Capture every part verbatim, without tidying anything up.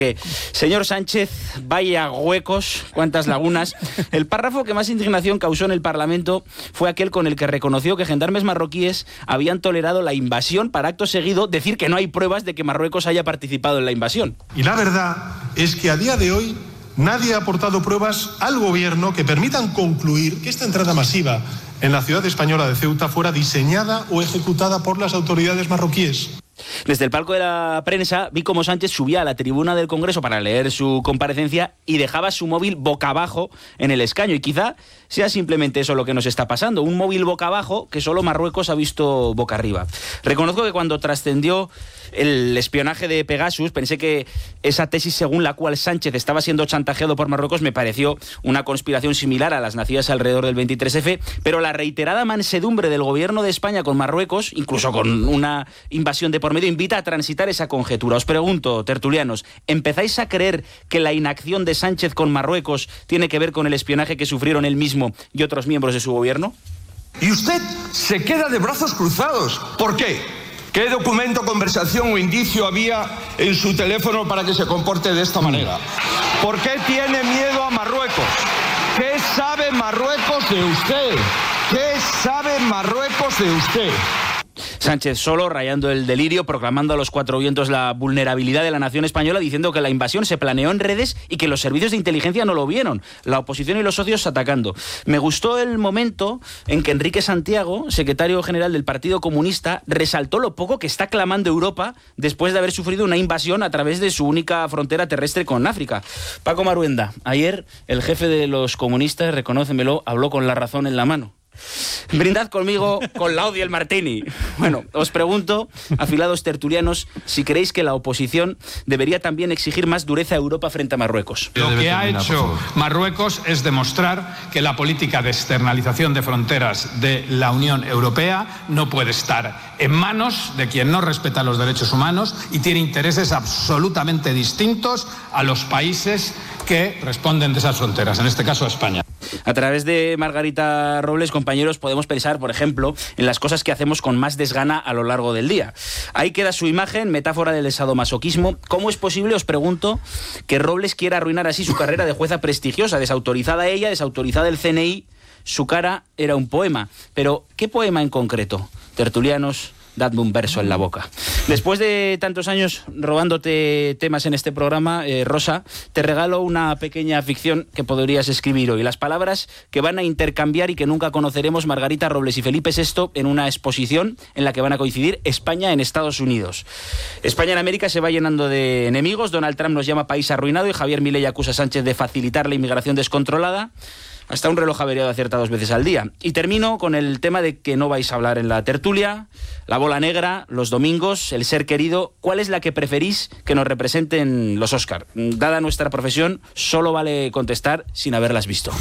Señor Sánchez, vaya huecos, cuántas lagunas. El párrafo que más indignación causó en el Parlamento fue aquel con el que reconoció que gendarmes marroquíes habían tolerado la invasión para acto seguido decir que no hay pruebas de que Marruecos haya participado en la invasión. Y la verdad es que a día de hoy nadie ha aportado pruebas al gobierno que permitan concluir que esta entrada masiva en la ciudad española de Ceuta fuera diseñada o ejecutada por las autoridades marroquíes. Desde el palco de la prensa vi cómo Sánchez subía a la tribuna del Congreso para leer su comparecencia y dejaba su móvil boca abajo en el escaño. Y quizá sea simplemente eso lo que nos está pasando, un móvil boca abajo que solo Marruecos ha visto boca arriba. Reconozco que cuando trascendió el espionaje de Pegasus, pensé que esa tesis según la cual Sánchez estaba siendo chantajeado por Marruecos me pareció una conspiración similar a las nacidas alrededor del veintitrés efe, pero la reiterada mansedumbre del gobierno de España con Marruecos, incluso con una invasión de por medio, invita a transitar esa conjetura. Os pregunto, tertulianos, ¿empezáis a creer que la inacción de Sánchez con Marruecos tiene que ver con el espionaje que sufrieron él mismo y otros miembros de su gobierno? Y usted se queda de brazos cruzados. ¿Por qué? ¿Qué documento, conversación o indicio había en su teléfono para que se comporte de esta manera? ¿Por qué tiene miedo a Marruecos? ¿Qué sabe Marruecos de usted? ¿Qué sabe Marruecos de usted? Sánchez solo, rayando el delirio, proclamando a los cuatro vientos la vulnerabilidad de la nación española, diciendo que la invasión se planeó en redes y que los servicios de inteligencia no lo vieron, la oposición y los socios atacando. Me gustó el momento en que Enrique Santiago, secretario general del Partido Comunista, resaltó lo poco que está clamando Europa después de haber sufrido una invasión a través de su única frontera terrestre con África. Paco Maruenda, ayer el jefe de los comunistas, reconócemelo, habló con la razón en la mano. Brindad conmigo con la y el martini. Bueno, os pregunto, afilados tertulianos, si creéis que la oposición debería también exigir más dureza a Europa frente a Marruecos. Lo que ha hecho Marruecos es demostrar que la política de externalización de fronteras de la Unión Europea no puede estar en manos de quien no respeta los derechos humanos y tiene intereses absolutamente distintos a los países que responden de esas fronteras, en este caso a España. A través de Margarita Robles, compañeros, podemos pensar, por ejemplo, en las cosas que hacemos con más desgana a lo largo del día. Ahí queda su imagen, metáfora del sadomasoquismo. ¿Cómo es posible, os pregunto, que Robles quiera arruinar así su carrera de jueza prestigiosa? Desautorizada ella, desautorizada el ce ene i, su cara era un poema. Pero, ¿qué poema en concreto? Tertulianos, dadme un verso en la boca. Después de tantos años robándote temas en este programa, eh, Rosa, te regalo una pequeña ficción que podrías escribir hoy. Las palabras que van a intercambiar y que nunca conoceremos Margarita Robles y Felipe sexto en una exposición en la que van a coincidir España en Estados Unidos. España en América se va llenando de enemigos. Donald Trump nos llama país arruinado y Javier Milei acusa a Sánchez de facilitar la inmigración descontrolada. Hasta un reloj averiado acierta dos veces al día. Y termino con el tema de que no vais a hablar en la tertulia, la bola negra, los domingos, el ser querido. ¿Cuál es la que preferís que nos representen los Óscar? Dada nuestra profesión, solo vale contestar sin haberlas visto.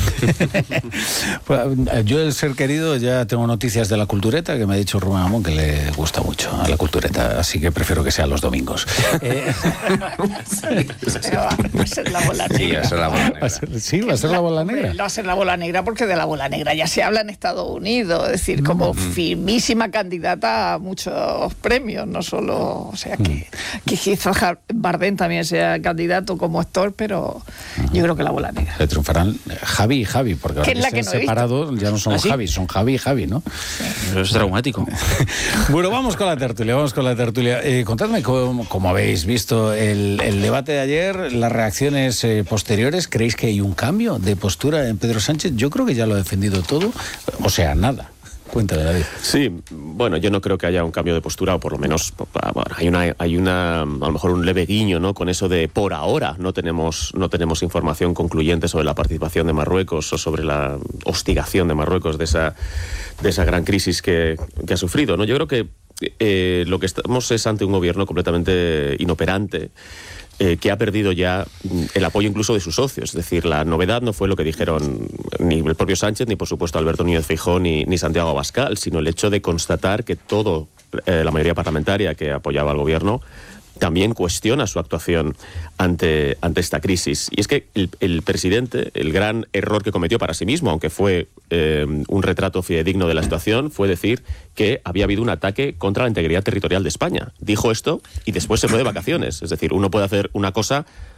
Pues, yo el ser querido ya tengo noticias de la Cultureta, que me ha dicho Rubén Amón que le gusta mucho a la Cultureta, así que prefiero que sea los domingos. eh... va a ser la bola negra. Sí, va a ser la bola negra. Sí, va a ser la bola negra. Va a ser la bola negra porque de la bola negra ya se habla en Estados Unidos, es decir, como mm. firmísima candidata a muchos premios, no solo, o sea, que, que quizás Bardem también sea candidato como actor, pero uh-huh. yo creo que la bola negra. Le triunfarán Javi y Javi, porque ahora que, que se han separado ya no son ¿Ah, sí? Javi, son Javi y Javi, ¿no? Sí. Eso es traumático. Bueno, vamos con la tertulia, vamos con la tertulia. Eh, contadme cómo, cómo habéis visto el, el debate de ayer, las reacciones eh, posteriores. ¿Creéis que hay un cambio de postura en Pedro Sánchez? Yo creo que ya lo ha defendido todo, o sea, nada. Cuéntale, David. Sí, bueno, yo no creo que haya un cambio de postura, o por lo menos bueno, hay una, hay una, a lo mejor un leve guiño, ¿no? Con eso de por ahora no tenemos, no tenemos información concluyente sobre la participación de Marruecos o sobre la hostigación de Marruecos de esa, de esa gran crisis que, que ha sufrido, ¿no? Yo creo que eh, lo que estamos es ante un gobierno completamente inoperante. Eh, que ha perdido ya el apoyo incluso de sus socios. Es decir, la novedad no fue lo que dijeron ni el propio Sánchez, ni por supuesto Alberto Núñez Feijóo, ni, ni Santiago Abascal, sino el hecho de constatar que todo, eh, la mayoría parlamentaria que apoyaba al gobierno, también cuestiona su actuación ante, ante esta crisis. Y es que el, el presidente, el gran error que cometió para sí mismo, aunque fue eh, un retrato fidedigno de la situación, fue decir que había habido un ataque contra la integridad territorial de España. Dijo esto y después se fue de vacaciones. Es decir, uno puede hacer una cosa